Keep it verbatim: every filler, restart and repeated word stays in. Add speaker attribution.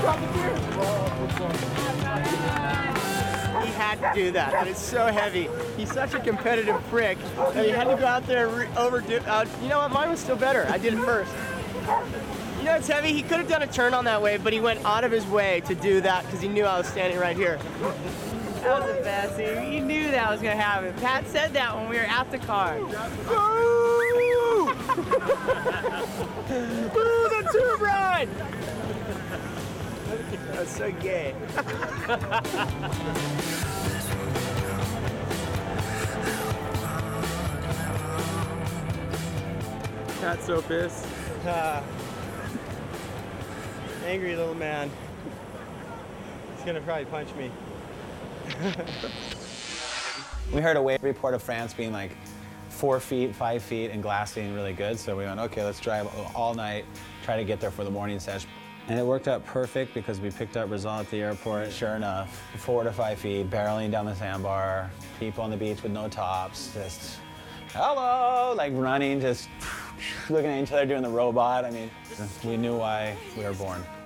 Speaker 1: He had to do that, but it's so heavy. He's such a competitive prick that he had to go out there and overdo. Uh, you know what? Mine was still better. I did it first. You know it's heavy. He could have done a turn on that wave, but he went out of his way to do that because he knew I was standing right here.
Speaker 2: That was the best. You knew that was going to happen. Pat said that when we were at the car.
Speaker 1: Ooh, the tube ride! That's so gay. Pat's so pissed. Uh, angry little man. He's gonna probably punch me.
Speaker 3: We heard a wave report of France being like four feet, five feet, and glass being really good. So we went, okay, let's drive all night, try to get there for the morning session. And it worked out perfect because we picked up Rizal at the airport. Sure enough, four to five feet, barreling down the sandbar, people on the beach with no tops, just, hello, like running, just looking at each other doing the robot. I mean, we knew why we were born.